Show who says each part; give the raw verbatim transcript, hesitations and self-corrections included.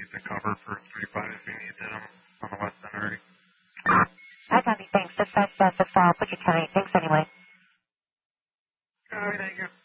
Speaker 1: use the cover for three five if you need them on the west end already.
Speaker 2: I got you. Thanks. That's, that's, that's, that's all. I'll put you ten eight. Thanks anyway.
Speaker 1: All right, thank you.